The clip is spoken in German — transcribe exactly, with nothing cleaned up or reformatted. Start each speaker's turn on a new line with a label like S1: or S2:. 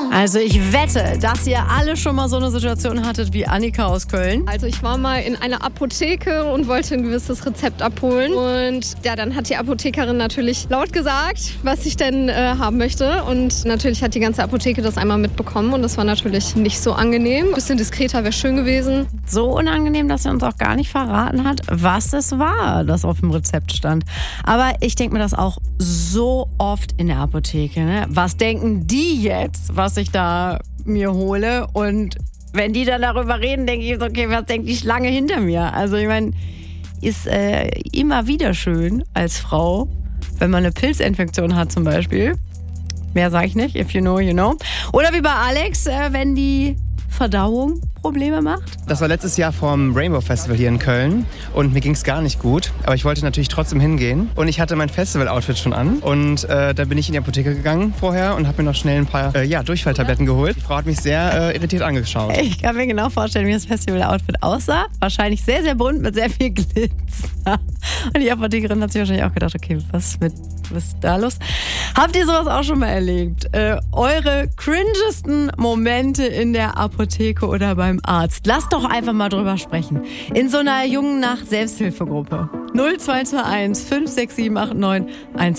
S1: Also ich wette, dass ihr alle schon mal so eine Situation hattet wie Annika aus Köln.
S2: Also ich war mal in einer Apotheke und wollte ein gewisses Rezept abholen. Und ja, dann hat die Apothekerin natürlich laut gesagt, was ich denn äh, haben möchte. Und natürlich hat die ganze Apotheke das einmal mitbekommen. Und das war natürlich nicht so angenehm. Ein bisschen diskreter wäre schön gewesen.
S1: So unangenehm, dass sie uns auch gar nicht verraten hat, was es war, das auf dem Rezept stand. Aber ich denke mir das auch so oft in der Apotheke. Ne? Was denken die jetzt, was ich da mir hole? Und wenn die dann darüber reden, denke ich, okay, was denkt die Schlange hinter mir? Also ich meine, ist äh, immer wieder schön als Frau, wenn man eine Pilzinfektion hat zum Beispiel. Mehr sage ich nicht, if you know, you know. Oder wie bei Alex, äh, wenn die Verdauung Probleme macht.
S3: Das war letztes Jahr vom Rainbow Festival hier in Köln und mir ging es gar nicht gut, aber ich wollte natürlich trotzdem hingehen und ich hatte mein Festival-Outfit schon an und äh, da bin ich in die Apotheke gegangen vorher und habe mir noch schnell ein paar äh, ja, Durchfalltabletten geholt. Die Frau hat mich sehr äh, irritiert angeschaut.
S1: Ich kann mir genau vorstellen, wie das Festival-Outfit aussah. Wahrscheinlich sehr, sehr bunt mit sehr viel Glitzer. Und die Apothekerin hat sich wahrscheinlich auch gedacht, okay, was, mit, was ist da los? Habt ihr sowas auch schon mal erlebt? Äh, eure cringesten Momente in der Apotheke oder beim Arzt? Lasst doch einfach mal drüber sprechen. In so einer jungen Nacht-Selbsthilfegruppe. null zwei zwei eins fünf sechs sieben acht neun eins